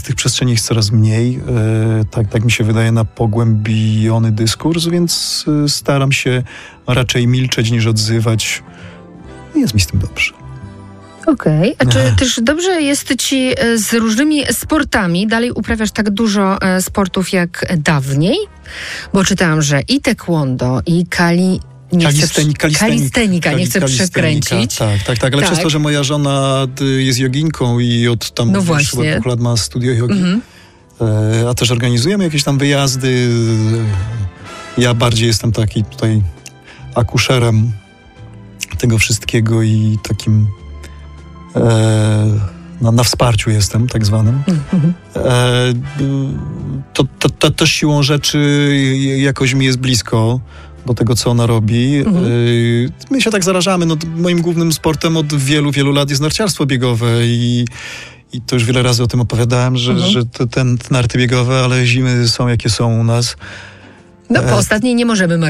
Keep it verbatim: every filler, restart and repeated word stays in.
Tych przestrzeni jest coraz mniej, e, tak, tak mi się wydaje, na pogłębiony dyskurs, więc e, staram się raczej milczeć niż odzywać. Jest mi z tym dobrze. Okej. Okay. A czy też dobrze jest ci z różnymi sportami? Dalej uprawiasz tak dużo sportów jak dawniej? Bo czytałam, że i taekwondo, i kali... Nie Kalisteni, chcę, kalistenika, nie chcę przekręcić. Tak, tak, tak, ale tak. Przez to, że moja żona jest joginką i od tam no już chyba dwóch lat ma studio jogi, mhm. e, a też organizujemy jakieś tam wyjazdy. Ja bardziej jestem taki tutaj akuszerem tego wszystkiego i takim e, na, na wsparciu jestem, tak zwanym. Mhm. E, to, to, to też siłą rzeczy jakoś mi jest blisko do tego, co ona robi. Mhm. My się tak zarażamy. No, moim głównym sportem od wielu, wielu lat jest narciarstwo biegowe i, i to już wiele razy o tym opowiadałem, że, mhm. że te, ten, te narty biegowe, ale zimy są jakie są u nas. No po ostatniej nie możemy